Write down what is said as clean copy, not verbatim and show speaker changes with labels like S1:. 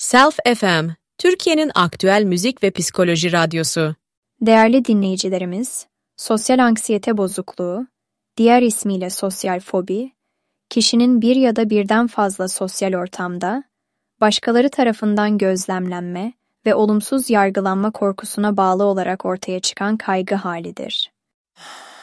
S1: Self FM, Türkiye'nin aktüel müzik ve psikoloji radyosu.
S2: Değerli dinleyicilerimiz, sosyal anksiyete bozukluğu, diğer ismiyle sosyal fobi, kişinin bir ya da birden fazla sosyal ortamda, başkaları tarafından gözlemlenme ve olumsuz yargılanma korkusuna bağlı olarak ortaya çıkan kaygı halidir.